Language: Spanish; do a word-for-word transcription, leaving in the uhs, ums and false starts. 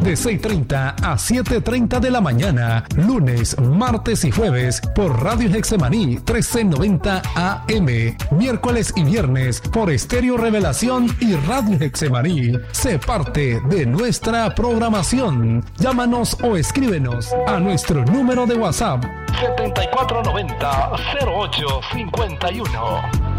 de seis y treinta a siete y treinta de la mañana, lunes, martes y jueves por Radio Hexemaní trece noventa A M, miércoles y viernes por Estéreo Revelación y Radio Hexemaní. Sé parte de nuestra programación. Llámanos o escríbenos a nuestro número de WhatsApp setenta y cuatro noventa cero ocho cincuenta y uno.